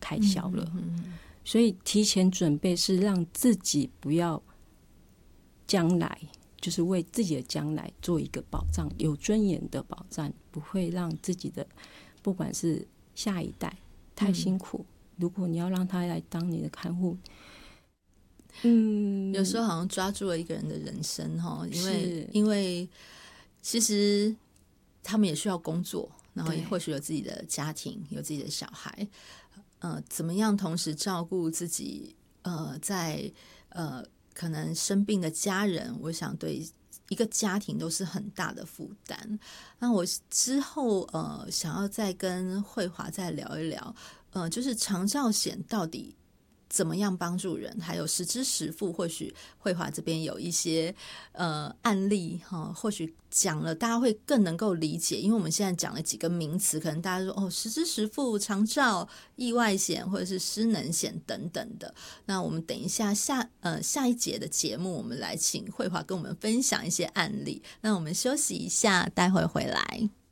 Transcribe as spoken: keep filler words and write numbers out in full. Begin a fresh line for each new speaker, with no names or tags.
开销了。
嗯嗯嗯，
所以提前准备是让自己不要将来就是为自己的将来做一个保障，有尊严的保障，不会让自己的不管是下一代太辛苦、嗯、如果你要让他来当你的看护，
嗯，有时候好像抓住了一个人的人生，因为因为其实他们也需要工作，然后也或许有自己的家庭，有自己的小孩，呃，怎么样同时照顾自己呃，在呃可能生病的家人，我想对一个家庭都是很大的负担。那我之后呃想要再跟慧华再聊一聊，呃，就是长照险到底怎么样帮助人，还有实支实付，或许慧华这边有一些呃案例哈，或许讲了大家会更能够理解，因为我们现在讲了几个名词，可能大家说哦，实支实付、长照、意外险或者是失能险等等的。那我们等一下下呃下一节的节目，我们来请慧华跟我们分享一些案例。那我们休息一下，待会回来。